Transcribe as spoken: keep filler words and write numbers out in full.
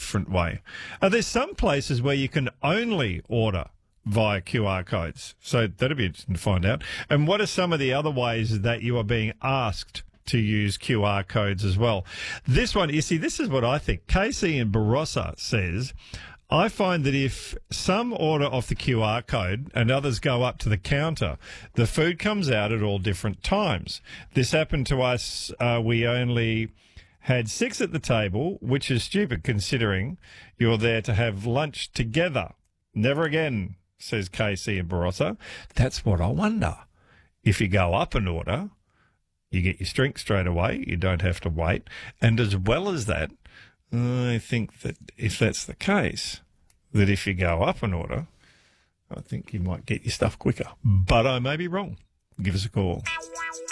different way. Are there some places where you can only order via Q R codes? So that'd be interesting to find out. And what are some of the other ways that you are being asked to use Q R codes as well? This one, you see, this is what I think. Casey in Barossa says, I find that if some order off the Q R code and others go up to the counter, the food comes out at all different times. This happened to us. Uh, we only had six at the table, which is stupid considering you're there to have lunch together. Never again, says Casey in Barossa. That's what I wonder. If you go up an order, you get your drink straight away. You don't have to wait. And as well as that, I think that if that's the case, that if you go up an order, I think you might get your stuff quicker. But I may be wrong. Give us a call.